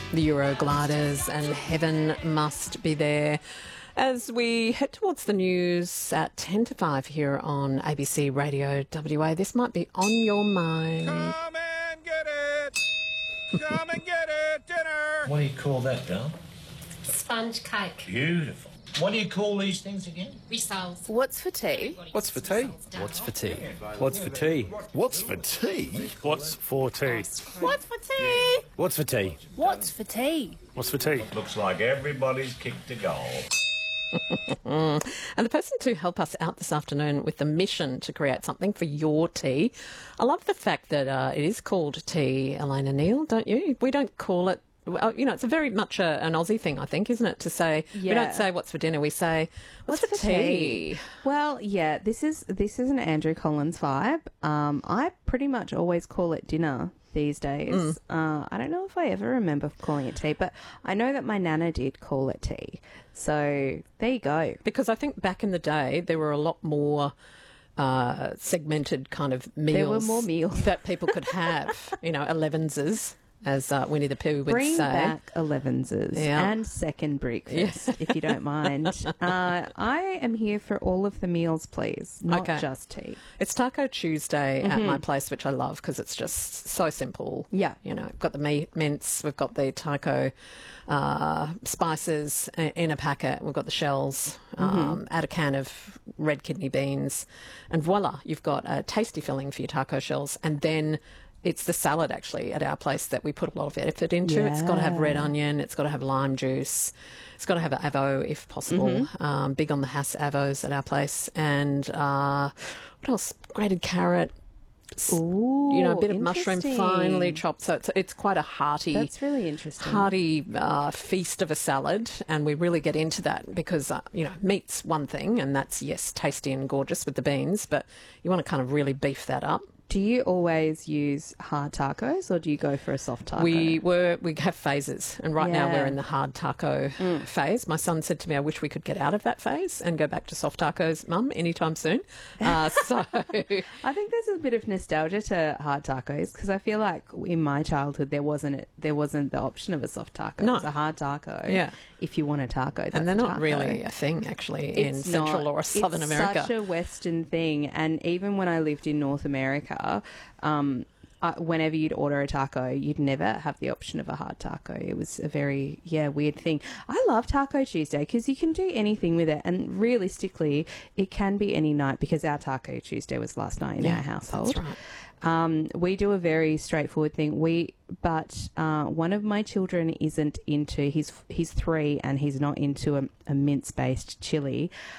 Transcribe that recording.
The Eurogliders and Heaven Must Be There. As we head towards the news at 10 to 5 here on ABC Radio WA, this might be on your mind. Come and get it! Come and get it, dinner! What do you call that, Dale? Sponge cake. Beautiful. What do you call these things again? Rissoles. What's for tea? What's for tea? What's for tea? What's for tea? What's for tea? What's for tea? What's for tea? What's for tea? What's for tea? What's for tea? Looks like everybody's kicked a goal. And the person to help us out this afternoon with the mission to create something for your tea. I love the fact that it is called tea, Elena Neal, don't you? We don't call it, well, you know, it's a very much an Aussie thing, I think, isn't it? To say, we don't say what's for dinner, we say, what's for tea? Well, yeah, this is an Andrew Collins vibe. I pretty much always call it dinner these days. I don't know if I ever remember calling it tea, but I know that my nana did call it tea. So there you go. Because I think back in the day, there were a lot more segmented kind of meals. There were more meals. that people could have, you know, 11s, as Winnie the Pooh would Bring say. back 11s and second breakfast, if you don't mind. I am here for all of the meals, please, not just tea. It's Taco Tuesday at my place, which I love because it's just so simple. Yeah. You know, we've got the meat mince, we've got the taco spices in a packet, we've got the shells, add a can of red kidney beans, and voila, you've got a tasty filling for your taco shells. And then it's the salad, actually, at our place that we put a lot of effort into. It's got to have red onion. It's got to have lime juice. It's got to have an avo, if possible. Big on the Hass avos at our place. And what else? Grated carrot. Ooh, you know, a bit of mushroom finely chopped. So it's quite a hearty. That's really interesting. Hearty feast of a salad, and we really get into that because you know, meat's one thing, and that's, yes, tasty and gorgeous with the beans, but you want to kind of really beef that up. Do you always use hard tacos, or do you go for a soft taco? We have phases, and right now we're in the hard taco phase. My son said to me, I wish we could get out of that phase and go back to soft tacos, Mum, anytime soon. So I think there's a bit of nostalgia to hard tacos because I feel like in my childhood there wasn't the option of a soft taco. No. It's a hard taco. Yeah. If you want a taco, that's and they're a not taco. really a thing, actually, in It's Central not. or Southern it's America. It's such a Western thing, and even when I lived in North America, whenever you'd order a taco, you'd never have the option of a hard taco. It was a very, weird thing. I love Taco Tuesday because you can do anything with it, and realistically, it can be any night because our Taco Tuesday was last night in our household. That's right. We do a very straightforward thing. But one of my children isn't into. He's 3 and he's not into a mince based chili.